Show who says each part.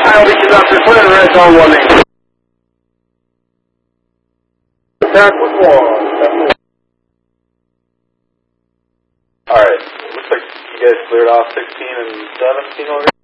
Speaker 1: I'll be conducted clear to red zone 1 8. Attack with 1.
Speaker 2: Alright, looks like you guys cleared off 16 and 17 already.